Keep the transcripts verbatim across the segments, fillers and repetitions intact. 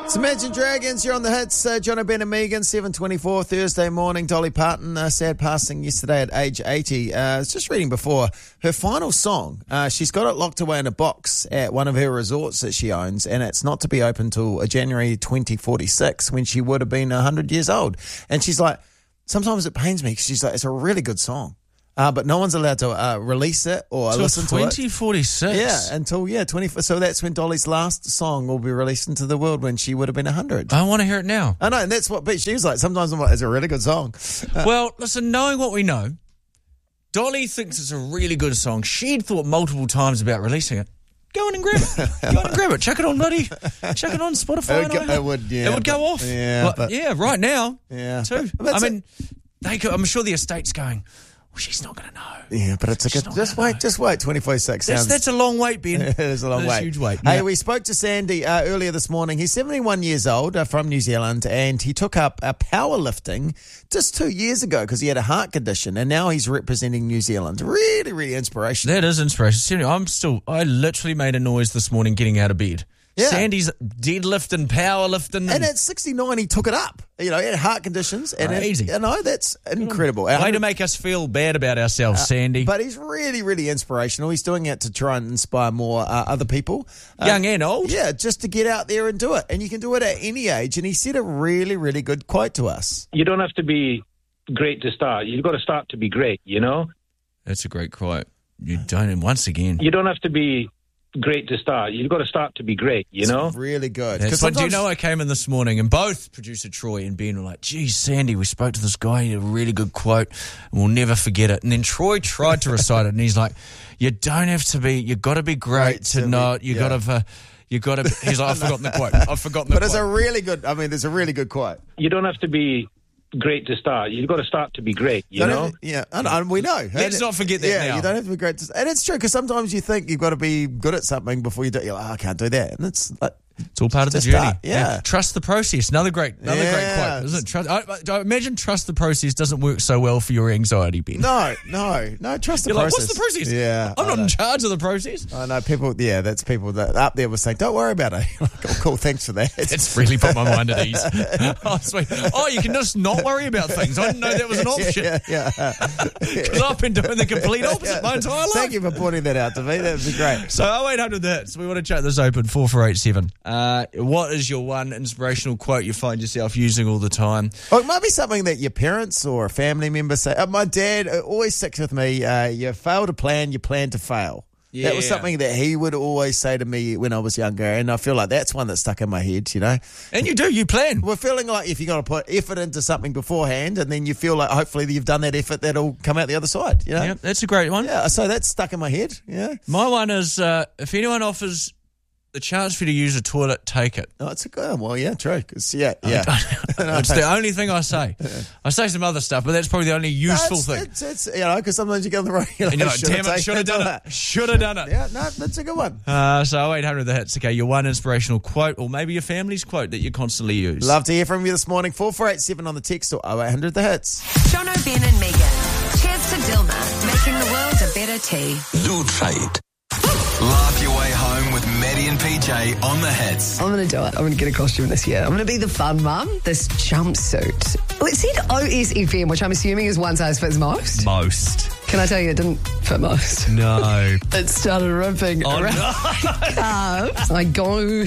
It's Imagine Dragons. You're on the hits. Uh, John Ben and Megan, seven twenty-four Thursday morning. Dolly Parton, uh, sad passing yesterday at age eighty. Uh, I was just reading before, her final song, uh, she's got it locked away in a box at one of her resorts that she owns, and it's not to be open until January twenty forty-six, when she would have been one hundred years old. And she's like, sometimes it pains me because she's like, it's a really good song. Uh, but no one's allowed to uh, release it or Till listen to it. twenty forty-six. Yeah, until, yeah, twenty. So that's when Dolly's last song will be released into the world, when she would have been one hundred. I want to hear it now. I know, and that's what but she was like. Sometimes I'm like, it's a really good song. Uh, Well, listen, knowing what we know, Dolly thinks it's a really good song. She'd thought multiple times about releasing it. Go on and grab it. Go on and grab it. Chuck it on, bloody. Chuck it on Spotify. It would, go, it would, yeah. It would but, go off. Yeah, But- but, yeah, right now. yeah. Too. But- but I it's mean, they could, I'm sure the estate's going, well, she's not going to know. Yeah, but it's a She's good. not Just gonna wait, know. just wait. Twenty forty-six That's, sounds. that's a long wait, Ben. It is a long That is wait. a huge wait. Hey, Yeah. we spoke to Sandy uh, earlier this morning. He's seventy-one years old, uh, from New Zealand, and he took up uh, powerlifting just two years ago because he had a heart condition, and now he's representing New Zealand. Really, really inspirational. That is inspiration. Seriously, I'm still, I literally made a noise this morning getting out of bed. Yeah. Sandy's deadlifting, powerlifting. And at sixty-nine, he took it up. You know, he had heart conditions. And Crazy. It, you know, that's incredible. Way to make us feel bad about ourselves, Sandy. But he's really, really inspirational. He's doing it to try and inspire more uh, other people. Uh, Young and old. Yeah, just to get out there and do it. And you can do it at any age. And he said a really, really good quote to us. You don't have to be great to start. You've got to start to be great, you know? That's a great quote. You don't, and once again. You don't have to be great to start. You've got to start to be great, you know? It's really good. That's 'Cause what, do you sometimes- know, I came in this morning and both producer Troy and Ben were like, geez, Sandy, we spoke to this guy, he had a really good quote, and we'll never forget it. And then Troy tried to recite it, and he's like, you don't have to be, you got to be great, Great to to know, be- you yeah. got to, you got to, he's like, I've forgotten the quote, I've forgotten the But quote. it's a really good, I mean, there's a really good quote. You don't have to be great to start. You've got to start to be great, you Don't know? have- yeah, and, and we know. Let's And- not forget that Yeah, now. you don't have to be great. To, and it's true, because sometimes you think you've got to be good at something before you do it. You're like, oh, I can't do that. And it's like, It's all part of the Just journey. start, yeah. Trust the process. Another great, another Yeah. great quote, isn't it? Trust, I, I imagine trust the process doesn't work so well for your anxiety, Ben. no, no, no, trust the You're like, process. what's the process? Yeah. I'm I not know. in charge of the process. I know people, yeah, that's people that up there were saying, don't worry about it. Like, oh, cool, thanks for that. It's really put my mind at ease. Oh, sweet. Oh, you can just not worry about things. I didn't know that was an option. Yeah, yeah. Because I've been doing the complete opposite my entire life. Thank you for pointing that out to me. That would be great. So oh eight hundred the hits. We want to chat this open, four four eight seven. Uh, what is your one inspirational quote you find yourself using all the time? Or it might be something that your parents or a family member say. Uh, my dad uh, always sticks with me. Uh, you fail to plan, you plan to fail. That was Yeah. something that he would always say to me when I was younger, and I feel like that's one that stuck in my head, you know. And you do, you plan. We're feeling like if you're going to put effort into something beforehand, and then you feel like hopefully you've done that effort, that'll come out the other side, you know. Yeah, that's a great one. Yeah, so that's stuck in my head, yeah. My one is uh, if anyone offers the chance for you to use a toilet, take it. Oh, it's a good one. Well, yeah, true. 'Cause, yeah, yeah. It's the only thing I say. I say some other stuff, but that's probably the only useful No, it's, thing. It's, it's, you know, because sometimes you get on the road, you're And you're like, like, damn it, should have done it. Should have done it. Yeah, no, that's a good one. Uh, so oh eight hundred the hits. Okay, your one inspirational quote, or maybe your family's quote that you constantly use. Love to hear from you this morning. four four eight seven on the text or oh eight hundred the hits. John O'Ben and Megan. Cheers to Dilma, making the world a better tea. Zoo Trade. Laugh your way home with Maddie and P J on the hits. I'm going to do it. I'm going to get a costume this year. I'm going to be the fun mum. This jumpsuit. Well, it said O S F M, which I'm assuming is one size fits most. Most. Can I tell you it didn't fit most? No. It started ripping Oh, around no. my calves. I go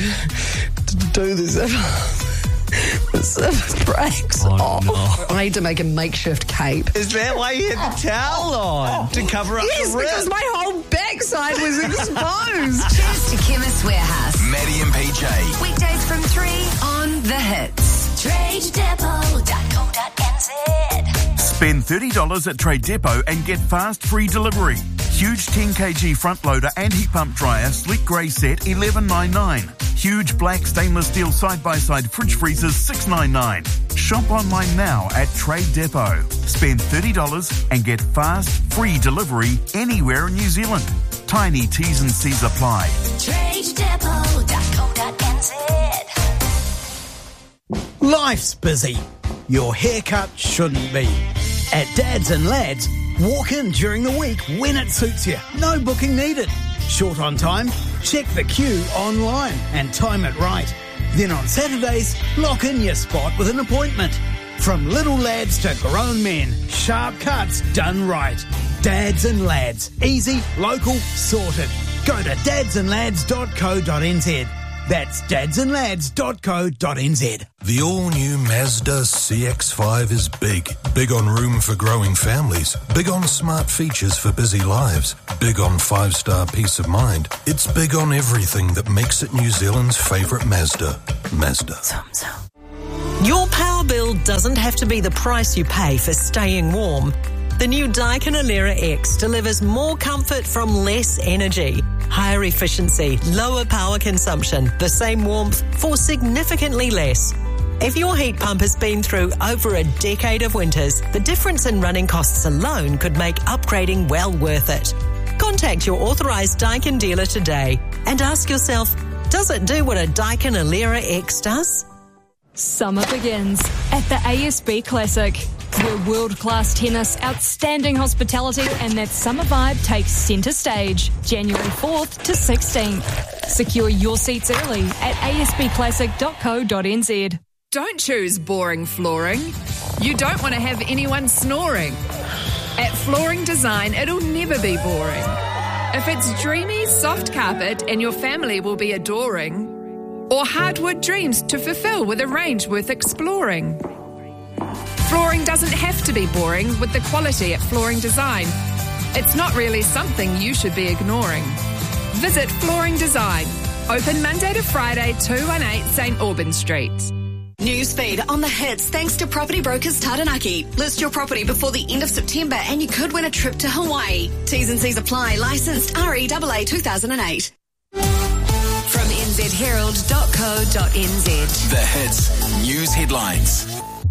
to do the zipper. The zipper breaks Oh, off. no. I had to make a makeshift cape. Is that why you had the towel on? To cover up Yes, the rip? because my whole backside was exposed. Cheers to Chemist Warehouse. Maddie and P J. Weekdays from three on the hits. trade depot dot co dot n z. Spend thirty dollars at Trade Depot and get fast free delivery. Huge ten kilogram front loader and heat pump dryer, sleek grey set, eleven ninety-nine. Huge black stainless steel side-by-side fridge freezers, six ninety-nine. Shop online now at Trade Depot. Spend thirty dollars and get fast free delivery anywhere in New Zealand. Tiny T's and C's apply. trade depot dot co dot n z. Life's busy. Your haircut shouldn't be. At Dads and Lads, walk in during the week when it suits you. No booking needed. Short on time? Check the queue online and time it right. Then on Saturdays, lock in your spot with an appointment. From little lads to grown men, sharp cuts done right. Dads and Lads. Easy, local, sorted. Go to dads and lads dot co dot n z. That's dads and lads dot co dot n z. The all-new Mazda C X five is big. Big on room for growing families. Big on smart features for busy lives. Big on five-star peace of mind. It's big on everything that makes it New Zealand's favourite Mazda. Mazda. Your power bill doesn't have to be the price you pay for staying warm. The new Daikin Alera X delivers more comfort from less energy, higher efficiency, lower power consumption, the same warmth for significantly less. If your heat pump has been through over a decade of winters, the difference in running costs alone could make upgrading well worth it. Contact your authorised Daikin dealer today and ask yourself, does it do what a Daikin Alera X does? Summer begins at the A S B Classic, where world-class tennis, outstanding hospitality and that summer vibe takes centre stage, January fourth to sixteenth. Secure your seats early at a s b classic dot co dot n z. Don't choose boring flooring. You don't want to have anyone snoring. At Flooring Design, it'll never be boring. If it's dreamy, soft carpet and your family will be adoring, or hardwood dreams to fulfill with a range worth exploring. Flooring doesn't have to be boring with the quality at Flooring Design. It's not really something you should be ignoring. Visit Flooring Design. Open Monday to Friday, two one eight St Albans Street. Newsfeed on the hits thanks to Property Brokers Taranaki. List your property before the end of September and you could win a trip to Hawaii. T's and C's apply. Licensed R E A A two thousand eight. From n z herald dot co dot n z. The Hits News Headlines.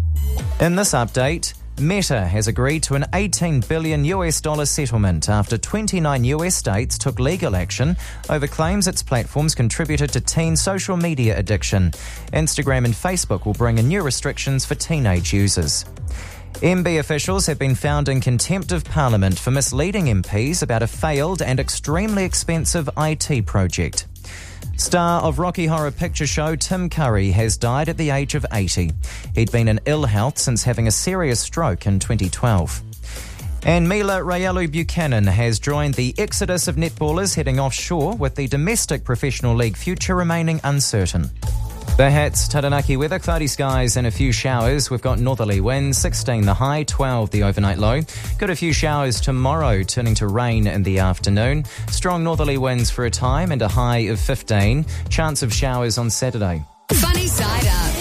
In this update, Meta has agreed to an eighteen billion U S dollar settlement after twenty-nine U S states took legal action over claims its platforms contributed to teen social media addiction. Instagram and Facebook will bring in new restrictions for teenage users. M B officials have been found in contempt of Parliament for misleading M Ps about a failed and extremely expensive I T project. Star of Rocky Horror Picture Show Tim Curry has died at the age of eighty. He'd been in ill health since having a serious stroke in twenty twelve. And Mila Rayalu Buchanan has joined the exodus of netballers heading offshore, with the domestic professional league future remaining uncertain. The Hits, Taranaki weather, cloudy skies and a few showers. We've got northerly winds, sixteen the high, twelve the overnight low. Got a few showers tomorrow, turning to rain in the afternoon. Strong northerly winds for a time and a high of fifteen. Chance of showers on Saturday. Funny Side Up.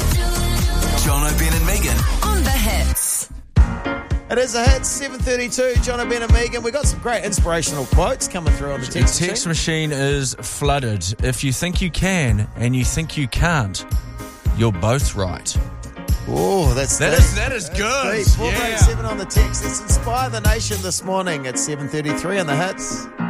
John O'Ben and Megan On the Hits. It is a hit, seven thirty-two, John O'Ben and Megan. We've got some great inspirational quotes coming through on the text The text machine is flooded. If you think you can and you think you can't, you're both right. Oh, that's That deep. is- that is That's good. deep. four Yeah. eight seven on the text. Let's inspire the nation this morning at seven thirty-three on the Hits.